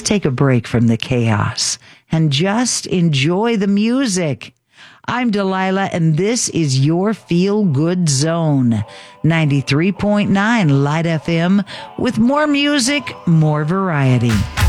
take a break from the chaos and just enjoy the music. I'm Delilah, and this is your Feel Good Zone, 93.9 Light FM, with more music, more variety.